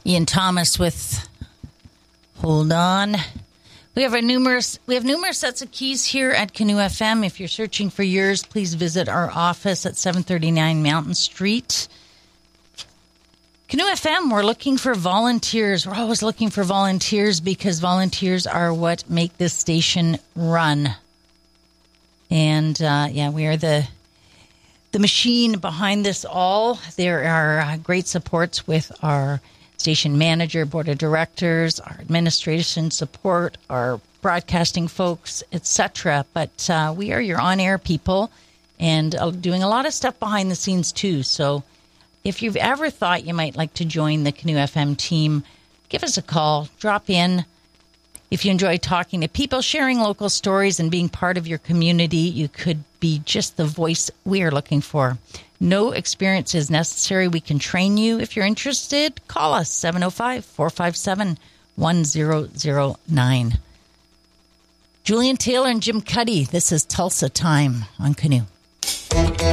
Ian Thomas with Hold On. We have numerous sets of keys here at Canoe FM. If you're searching for yours, please visit our office at 739 Mountain Street. Canoe FM, we're looking for volunteers. We're always looking for volunteers because volunteers are what make this station run. And, we are the machine behind this all. There are great supports with our station manager, board of directors, our administration support, our broadcasting folks, etc. But we are your on-air people and doing a lot of stuff behind the scenes too. So if you've ever thought you might like to join the Canoe FM team, give us a call, drop in. If you enjoy talking to people, sharing local stories, and being part of your community, you could be just the voice we are looking for. No experience is necessary. We can train you. If you're interested, call us, 705-457-1009. Julian Taylor and Jim Cuddy, this is Tulsa Time on Canoe.